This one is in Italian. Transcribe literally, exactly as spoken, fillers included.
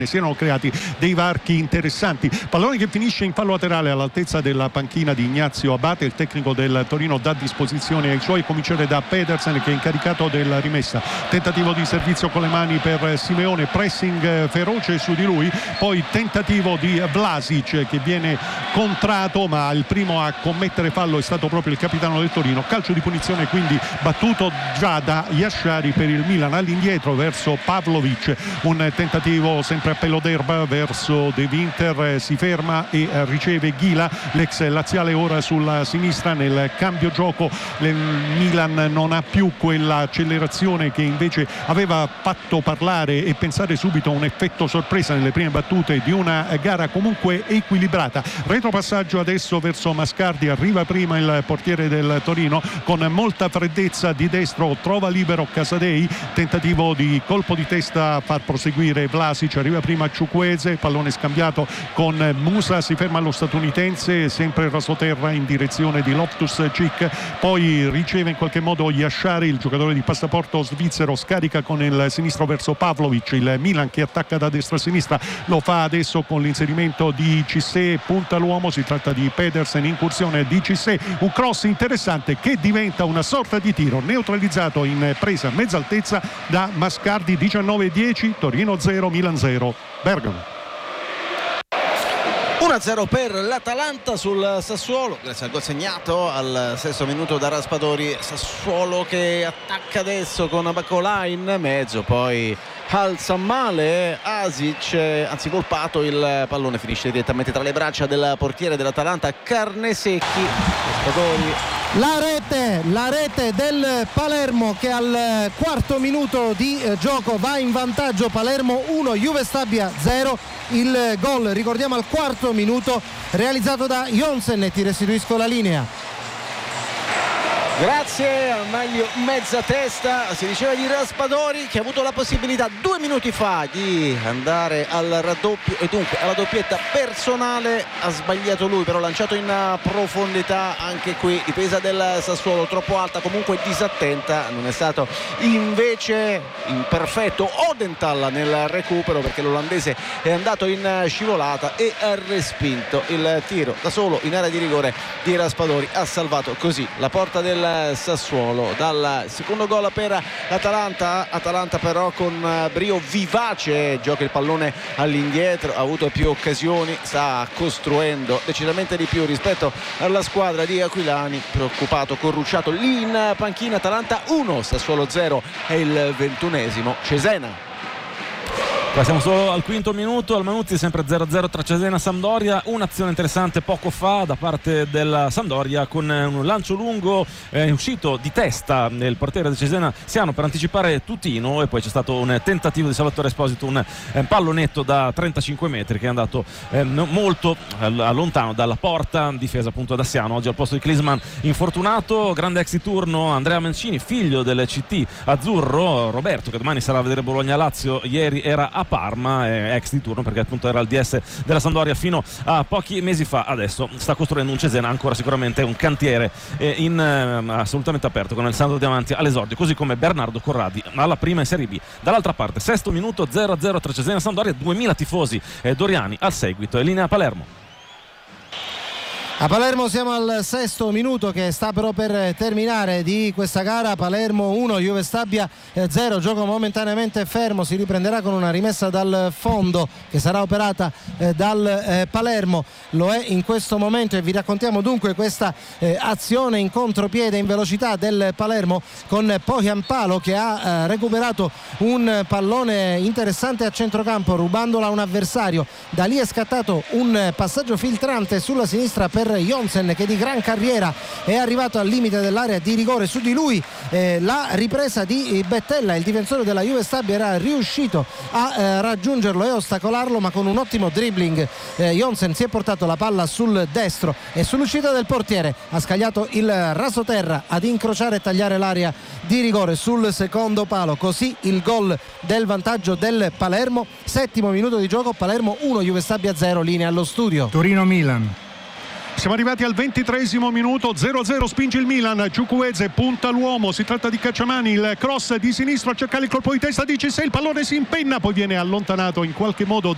si erano creati dei varchi interessanti. Pallone che finisce in fallo laterale all'altezza della panchina di Ignazio Abate. Il tecnico del Torino dà disposizione ai suoi, cominciare da Pedersen che è incaricato della rimessa. Tentativo di servizio con le mani per Simeone, pressing feroce su di lui, poi tentativo di Vlasic che viene contrato, ma il primo a commettere fallo è stato proprio il capitano del Torino. Calcio di punizione quindi battuto già da Yashari per il Milan. All'indietro verso Pavlovic, un tentativo sempre appello d'erba verso De Winter, si ferma e riceve Ghila, l'ex laziale ora sulla sinistra. Nel cambio gioco il Milan non ha più quell'accelerazione che invece aveva fatto parlare e pensare subito a un effetto sorpresa nelle prime battute di una gara comunque equilibrata. Retropassaggio adesso verso Mascardi, arriva prima il portiere del Torino con molta freddezza di destro, trova libero Casadei, tentativo di colpo di testa a far proseguire Vlasic, arriva prima Ciukwueze, pallone scambiato con Musa, si ferma lo statunitense, sempre rasoterra in direzione di Loftus-Cheek, poi riceve in qualche modo Yashari, il giocatore di passaporto svizzero, scarica con il sinistro verso Pavlovic. Il Milan che attacca da destra a sinistra lo fa adesso con l'inserimento di Cissé, punta l'uomo, si tratta di Pedersen, incursione di Cissé, un cross interessante che diventa una sorta di tiro neutralizzato in presa a mezza altezza da Mascardi. Diciannove dieci, Torino zero, Milan zero, Bergamo. uno a zero per l'Atalanta sul Sassuolo, grazie al gol segnato al sesto minuto da Raspadori. Sassuolo che attacca adesso con Bacola in mezzo, poi alza male Asic, anzi colpato, il pallone finisce direttamente tra le braccia del portiere dell'Atalanta Carnesecchi. Raspadori. La rete, la rete del Palermo che al quarto minuto di eh, gioco va in vantaggio. Palermo uno, Juve Stabia zero. Il gol, ricordiamo, al quarto minuto realizzato da Jonsen, e ti restituisco la linea. Grazie al meglio mezza testa, si diceva di Raspadori, che ha avuto la possibilità due minuti fa di andare al raddoppio e dunque alla doppietta personale. Ha sbagliato lui, però lanciato in profondità. Anche qui difesa del Sassuolo troppo alta, comunque disattenta. Non è stato invece imperfetto Odenthal nel recupero, perché l'olandese è andato in scivolata e ha respinto il tiro da solo in area di rigore di Raspadori. Ha salvato così la porta del Sassuolo dal secondo gol per l'Atalanta. Atalanta però con brio vivace, gioca il pallone all'indietro, ha avuto più occasioni, sta costruendo decisamente di più rispetto alla squadra di Aquilani. Preoccupato Corrucciato lì in panchina. Atalanta uno, Sassuolo zero, è il ventunesimo. Cesena. Passiamo solo al quinto minuto, al Manuzzi, sempre zero a zero tra Cesena e Sampdoria. Un'azione interessante poco fa da parte della Sampdoria con un lancio lungo, è eh, uscito di testa il portiere del Cesena Siano per anticipare Tutino, e poi c'è stato un tentativo di Salvatore Esposito, un eh, pallonetto da trentacinque metri che è andato eh, molto eh, lontano dalla porta, difesa appunto da Siano, oggi al posto di Klinsmann infortunato. Grande ex di turno Andrea Mancini, figlio del C T azzurro. Roberto, che domani sarà a vedere Bologna-Lazio, ieri era a Parma, eh, ex di turno perché appunto era il D S della Sampdoria fino a pochi mesi fa. Adesso sta costruendo un Cesena ancora sicuramente un cantiere eh, in, eh, assolutamente aperto, con Alessandro Diamanti all'esordio, così come Bernardo Corradi alla prima in Serie B. Dall'altra parte sesto minuto, zero a zero tra Cesena e Sampdoria, duemila tifosi eh, doriani al seguito, e linea Palermo. A Palermo siamo al sesto minuto che sta però per terminare di questa gara. Palermo uno, Juve Stabia zero, gioco momentaneamente fermo, si riprenderà con una rimessa dal fondo che sarà operata eh, dal eh, Palermo. Lo è in questo momento, e vi raccontiamo dunque questa eh, azione in contropiede in velocità del Palermo con Pohjanpalo che ha eh, recuperato un pallone interessante a centrocampo rubandola a un avversario. Da lì è scattato un passaggio filtrante sulla sinistra per Jonsen, che di gran carriera è arrivato al limite dell'area di rigore. Su di lui eh, la ripresa di Bettella, il difensore della Juve Stabia era riuscito a eh, raggiungerlo e ostacolarlo, ma con un ottimo dribbling eh, Jonsen si è portato la palla sul destro e sull'uscita del portiere ha scagliato il rasoterra ad incrociare e tagliare l'area di rigore sul secondo palo. Così il gol del vantaggio del Palermo. Settimo minuto di gioco, Palermo uno, Juve Stabia zero, linea allo studio. Torino-Milan. Siamo arrivati al ventitreesimo minuto, zero a zero, spinge il Milan, Ciukwueze punta l'uomo, si tratta di Cacciamani, il cross di sinistro a cercare il colpo di testa di Cissé, il pallone si impenna, poi viene allontanato in qualche modo